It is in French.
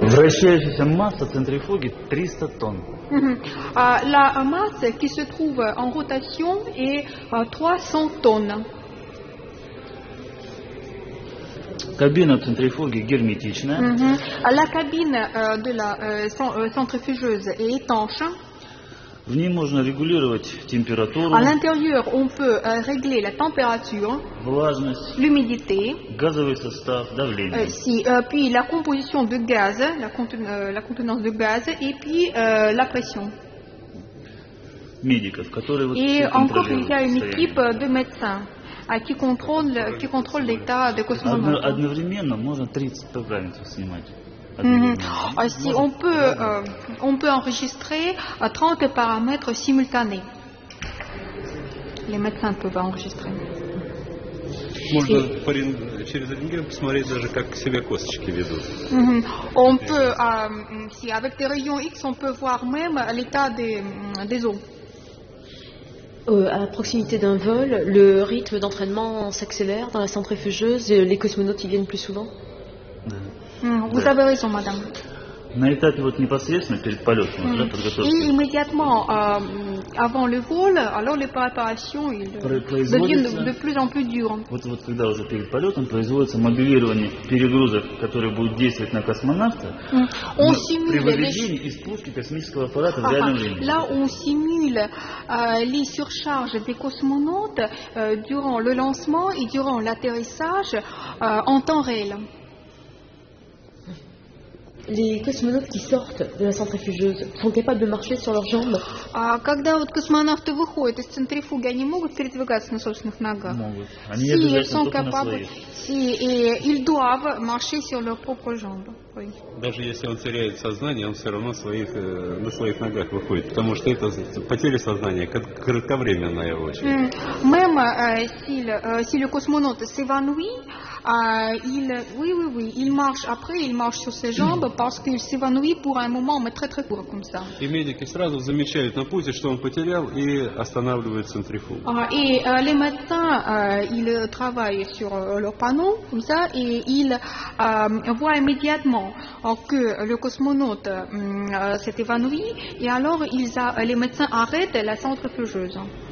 Вращающаяся масса центрифуги 300 тонн. La masse qui se trouve en rotation est 300 tonnes. Кабина центрифуги герметичная. La cabine de la centrifugeuse est étanche. В ней можно регулировать температуру, À l'intérieur, on peut régler la température, влажность, l'humidité, газовый состав, давление. puis la composition de gaz, la contenance de gaz, et puis la pression. Медиков, которые вот Et все encore, il y a une контролируют équipe состояние. de médecins qui contrôle l'état des cosmonautes. Одновременно можно 30 фотографий снимать. Si on peut enregistrer 30 paramètres simultanés. Les médecins peuvent enregistrer. Можно через рентген посмотреть даже, как себя косточки ведут. On peut, si avec des rayons X, on peut voir même l'état des os. À proximité d'un vol, le rythme d'entraînement s'accélère dans la centrifugeuse et les cosmonautes y viennent plus souvent. Vous avez raison, madame. На этапе вот непосредственно перед полетом, да, Et подготовки, immédiatement avant le vol, alors les préparations deviennent de plus en plus dures. вот когда уже перед полетом производится моделирование перегрузок, которые будут действовать на космонавта, On при simule выведении и спуске космического аппарата в реальном времени. Là, on simule les surcharges des cosmonautes durant le lancement et durant l'atterrissage en temps réel. Les cosmonautes qui sortent de la centrifugeuse sont capables de marcher sur leurs jambes. Когда вот космонавты выходят из центрифуги, они могут передвигаться на собственных ногах? Могут. Они Si ils обязательно sont только на capables, своих. et ils doivent marcher sur leurs propres jambes. Oui. Даже если он теряет сознание, он все равно на своих ногах выходит, потому что это потеря сознания кратковременная очень. Même si le cosmonaute s'évanouit, il marche après, il marche sur ses jambes parce qu'il s'évanouit pour un moment, mais très très court comme ça. И медики сразу замечают на пульсе, что он потерял, и останавливают центрифугу. Et les médecins, ils travaillent sur leur panneau comme ça et ils voient immédiatement que le cosmonaute s'est évanoui et alors les médecins arrêtent la centrifugeuse.